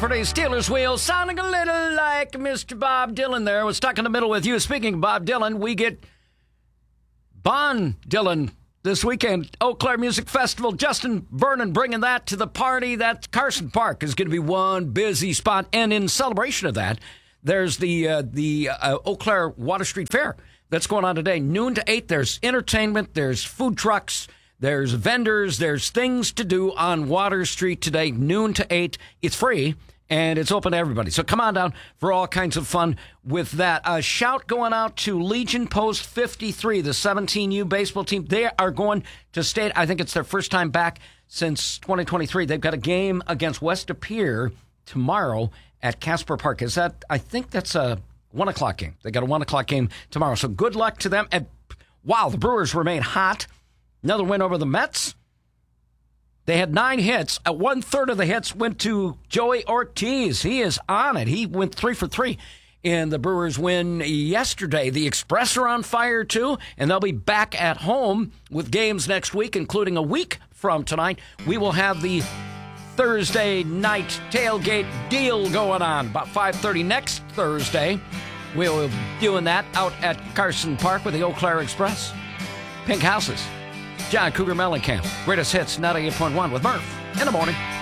Lafferty's Steelers Wheel, sounding a little like Mr. Bob Dylan there. Was stuck in the middle with you. Speaking of Bob Dylan, we get Bon Dylan this weekend. Eau Claire Music Festival. Justin Vernon bringing that to the party. That Carson Park is going to be one busy spot. And in celebration of that, there's the Eau Claire Water Street Fair that's going on today, noon to 8. There's entertainment. There's food trucks. There's vendors. There's things to do on Water Street today, noon to 8. It's free, and it's open to everybody. So come on down for all kinds of fun with that. A shout going out to Legion Post 53, the 17U baseball team. They are going to state. I think it's their first time back since 2023. They've got a game against West De Pere tomorrow at Casper Park. I think that's a 1 o'clock game. They got a 1 o'clock game tomorrow. So good luck to them. And wow, the Brewers remain hot. Another win over the Mets. They had 9 hits. 1/3 of the hits went to Joey Ortiz. He is on it. He went 3 for 3 in the Brewers win yesterday. The Express are on fire, too, and they'll be back at home with games next week, including a week from tonight. We will have the Thursday night tailgate deal going on about 5:30 next Thursday. We'll be doing that out at Carson Park with the Eau Claire Express. Pink Houses. John Cougar Mellencamp. Greatest hits, 98.1 with Murph in the morning.